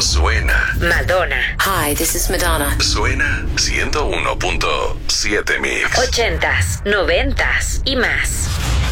suena. Madonna. Hi, this is Madonna. Suena 101.7 Mix. 80s, 90s y más.